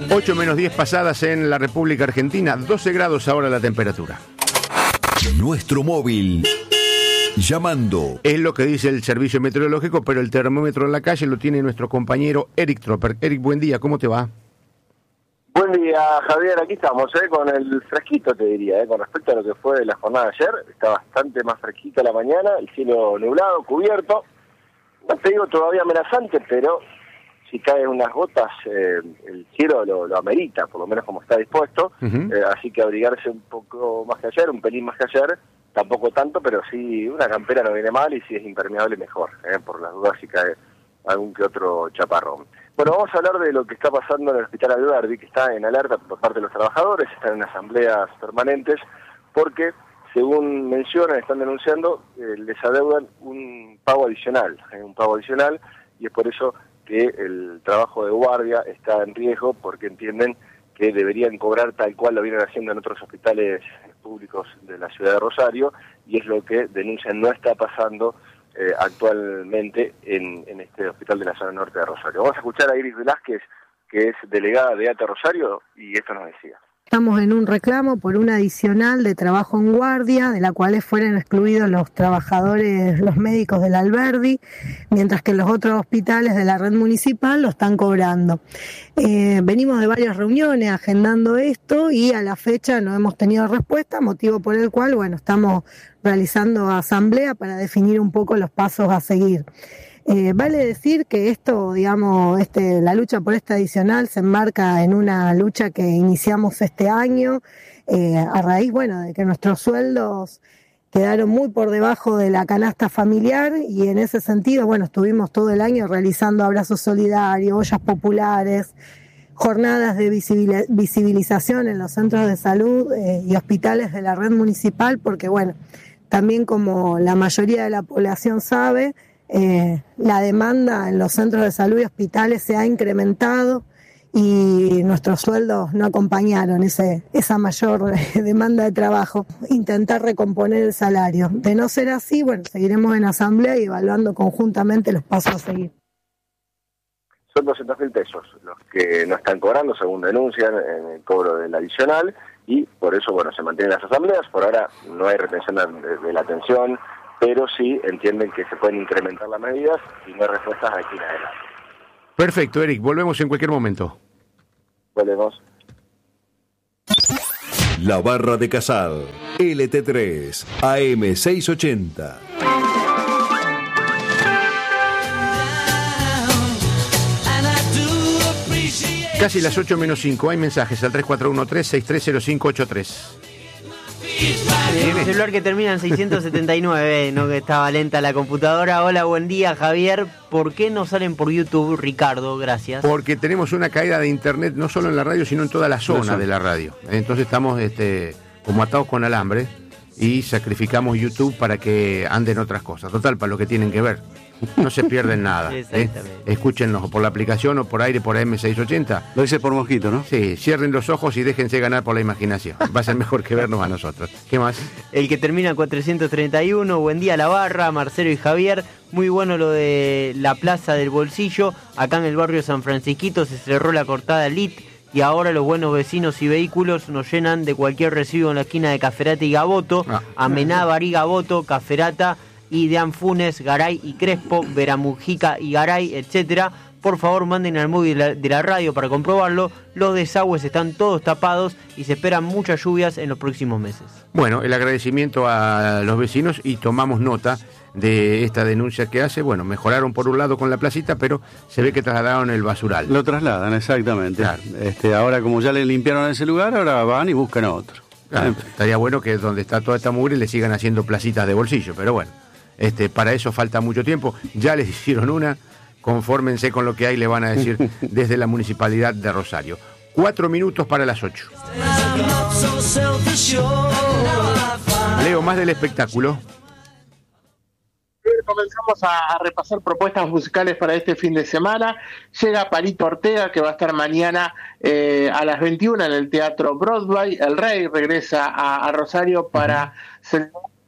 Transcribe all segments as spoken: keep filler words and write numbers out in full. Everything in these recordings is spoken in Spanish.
ocho menos diez pasadas en la República Argentina, doce grados ahora la temperatura. Nuestro móvil. Llamando. Es lo que dice el servicio meteorológico, pero el termómetro en la calle lo tiene nuestro compañero Eric Tropper. Eric, buen día, ¿cómo te va? Buen día, Javier, aquí estamos, ¿eh? Con el fresquito, te diría, ¿eh? Con respecto a lo que fue la jornada de ayer, está bastante más fresquita la mañana, el cielo nublado, cubierto, no te digo todavía amenazante, pero si caen unas gotas, eh, el cielo lo, lo amerita, por lo menos como está dispuesto, uh-huh. eh, así que abrigarse un poco más que ayer, un pelín más que ayer, tampoco tanto, pero sí, una campera no viene mal y si es impermeable mejor, ¿eh? Por las dudas si cae algún que otro chaparrón. Bueno, vamos a hablar de lo que está pasando en el Hospital Alberdi, que está en alerta por parte de los trabajadores, están en asambleas permanentes, porque, según mencionan, están denunciando, eh, les adeudan un pago adicional, eh, un pago adicional, y es por eso que el trabajo de guardia está en riesgo, porque entienden que deberían cobrar tal cual lo vienen haciendo en otros hospitales públicos de la ciudad de Rosario, y es lo que denuncian no está pasando Eh, actualmente en, en este hospital de la zona norte de Rosario. Vamos a escuchar a Iris Velázquez, que es delegada de A T E Rosario, y esto nos decía. Estamos en un reclamo por un adicional de trabajo en guardia, de la cual fueron excluidos los trabajadores, los médicos del Alberdi, mientras que los otros hospitales de la red municipal lo están cobrando. Eh, venimos de varias reuniones agendando esto y a la fecha no hemos tenido respuesta, motivo por el cual, bueno, estamos realizando asamblea para definir un poco los pasos a seguir. Eh, vale decir que esto, digamos, este, la lucha por este adicional se enmarca en una lucha que iniciamos este año, eh, a raíz, bueno, de que nuestros sueldos quedaron muy por debajo de la canasta familiar y en ese sentido, bueno, estuvimos todo el año realizando abrazos solidarios, ollas populares, jornadas de visibilización en los centros de salud eh, y hospitales de la red municipal, porque, bueno, también como la mayoría de la población sabe, Eh, la demanda en los centros de salud y hospitales se ha incrementado y nuestros sueldos no acompañaron ese, esa mayor demanda de trabajo. Intentar recomponer el salario. De no ser así, bueno, seguiremos en asamblea y evaluando conjuntamente los pasos a seguir. Son doscientos mil pesos los que no están cobrando, según denuncian, en el cobro del adicional, y por eso, bueno, se mantienen las asambleas. Por ahora no hay retención de, de la atención, pero sí entienden que se pueden incrementar las medidas y no hay respuestas aquí en adelante. Perfecto, Eric, volvemos en cualquier momento. Volvemos. La Barra de Casal, L T tres, A M seiscientos ochenta. Casi las ocho menos cinco, hay mensajes al tres cuatro uno tres, seis tres cero cinco ocho tres. El celular que termina en seiscientos setenta y nueve, no que estaba lenta la computadora. Hola, buen día, Javier. ¿Por qué no salen por YouTube, Ricardo? Gracias. Porque tenemos una caída de internet no solo en la radio, sino en toda la zona de la radio. Entonces estamos este, como atados con alambre y sacrificamos YouTube para que anden otras cosas. Total, para lo que tienen que ver. No se pierden nada. ¿eh? Escúchennos por la aplicación o por aire por A M seiscientos ochenta. Lo dice por mosquito, ¿no? Sí, cierren los ojos y déjense ganar por la imaginación. Va a ser mejor que vernos a nosotros. ¿Qué más? El que termina en cuatrocientos treinta y uno, buen día La Barra, Marcelo y Javier. Muy bueno lo de la Plaza del Bolsillo. Acá en el barrio San Francisquito se cerró la cortada Lit y ahora los buenos vecinos y vehículos nos llenan de cualquier residuo en la esquina de Caferata y Gaboto. Ah. Amená, Barí, Gaboto, Caferata y de Anfunes, Garay y Crespo, Veramujica y Garay, etcétera. Por favor, manden al móvil de la, de la radio para comprobarlo. Los desagües están todos tapados y se esperan muchas lluvias en los próximos meses. Bueno, el agradecimiento a los vecinos y tomamos nota de esta denuncia que hace. Bueno, mejoraron por un lado con la placita, pero se ve que trasladaron el basural. Lo trasladan, exactamente. Claro. Este, ahora, como ya le limpiaron ese lugar, ahora van y buscan otro. Claro, eh. Estaría bueno que donde está toda esta mugre le sigan haciendo placitas de bolsillo, pero bueno. Este, para eso falta mucho tiempo, ya les hicieron una, confórmense con lo que hay, le van a decir desde la Municipalidad de Rosario. Cuatro minutos para las ocho. Leo, más del espectáculo. Comenzamos a, a repasar propuestas musicales para este fin de semana. Llega Palito Ortega, que va a estar mañana eh, a las veintiuna en el Teatro Broadway. El Rey regresa a, a Rosario para celebrar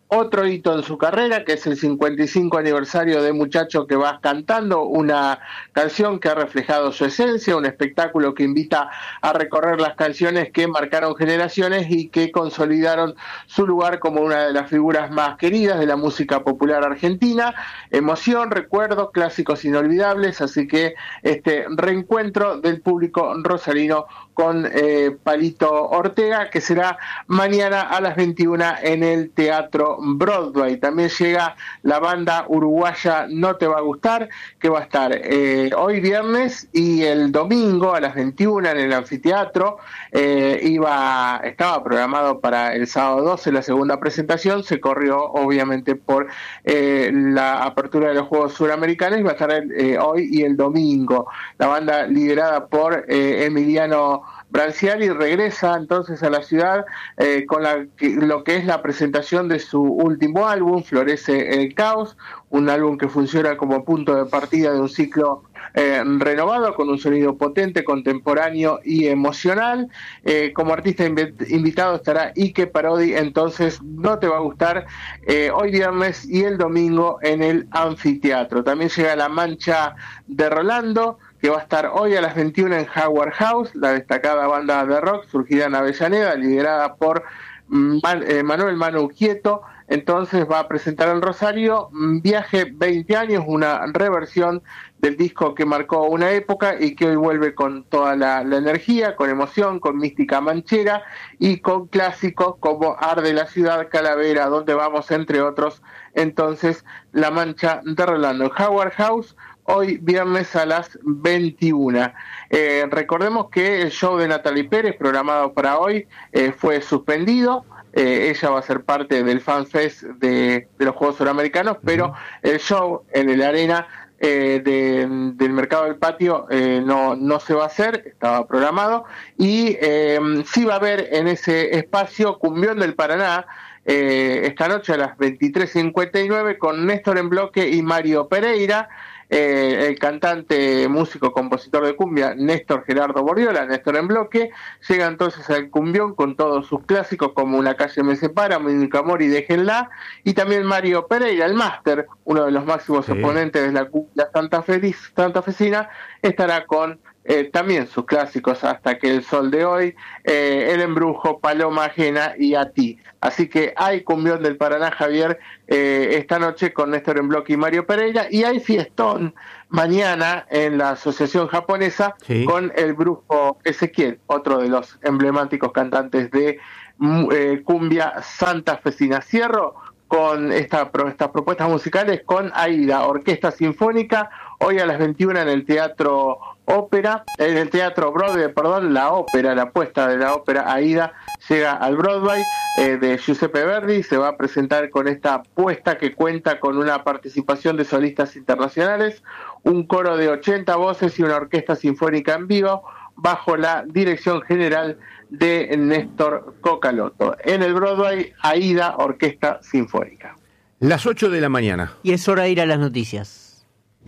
otro hito en su carrera, que es el cincuenta y cinco aniversario de Muchacho que vas cantando, una canción que ha reflejado su esencia, un espectáculo que invita a recorrer las canciones que marcaron generaciones y que consolidaron su lugar como una de las figuras más queridas de la música popular argentina. Emoción, recuerdos, clásicos inolvidables, así que este reencuentro del público rosarino con eh, Palito Ortega, que será mañana a las veintiuna en el Teatro Broadway. También llega la banda uruguaya No Te Va a Gustar, que va a estar eh, hoy viernes y el domingo a las veintiuna en el anfiteatro. Eh, iba, estaba programado para el sábado doce la segunda presentación, se corrió obviamente por eh, la apertura de los Juegos Suramericanos y va a estar eh, hoy y el domingo. La banda liderada por eh, Emiliano Branciali regresa entonces a la ciudad eh, con la, lo que es la presentación de su último álbum, Florece el Caos, un álbum que funciona como punto de partida de un ciclo eh, renovado con un sonido potente, contemporáneo y emocional. Eh, como artista inv- invitado estará Ike Parodi, entonces No Te Va a Gustar eh, hoy viernes y el domingo en el anfiteatro. También llega La Mancha de Rolando, que va a estar hoy a las veintiuna en Howard House, la destacada banda de rock surgida en Avellaneda, liderada por Man, eh, Manuel Manu Quieto. Entonces va a presentar en Rosario Viaje veinte años, una reversión del disco que marcó una época y que hoy vuelve con toda la, la energía, con emoción, con mística manchera y con clásicos como Arde la Ciudad, Calavera, Donde Vamos, entre otros. Entonces, La Mancha de Rolando en Howard House, hoy viernes a las veintiuna. Eh, recordemos que el show de Natalie Pérez, programado para hoy, eh, fue suspendido. Eh, ella va a ser parte del Fan Fest de, de los Juegos Suramericanos, pero el show en el Arena eh, de, del Mercado del Patio eh, no, no se va a hacer, estaba programado, y eh, sí va a haber en ese espacio Cumbión del Paraná, eh, esta noche a las veintitrés cincuenta y nueve con Néstor en Bloque y Mario Pereira. Eh, el cantante, músico, compositor de cumbia Néstor Gerardo Boriola, Néstor en Bloque, llega entonces al cumbión con todos sus clásicos como Una calle me separa, Mi único amor y Déjenla, y también Mario Pereira, el máster, uno de los máximos sí. exponentes de la cumbia santafeliz, santafesina, estará con Eh, también sus clásicos Hasta que el sol de hoy, eh, El embrujo, Paloma ajena y A ti. Así que hay cumbión del Paraná, Javier, eh, esta noche con Néstor en Bloque y Mario Pereira, y hay fiestón mañana en la Asociación Japonesa sí. con el brujo Ezequiel, otro de los emblemáticos cantantes de eh, cumbia santafesina. Cierro con esta, estas propuestas musicales con AIDA, Orquesta Sinfónica, hoy a las veintiuna en el Teatro Ópera, en el Teatro Broadway, perdón, la ópera, la puesta de la ópera AIDA llega al Broadway eh, de Giuseppe Verdi, se va a presentar con esta puesta que cuenta con una participación de solistas internacionales, un coro de ochenta voces y una orquesta sinfónica en vivo, bajo la dirección general de Néstor Cocalotto. En el Broadway, AIDA, Orquesta Sinfónica. Las ocho de la mañana. Y es hora de ir a las noticias.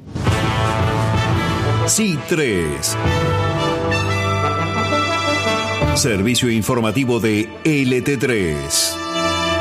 C tres. Servicio informativo de L T tres.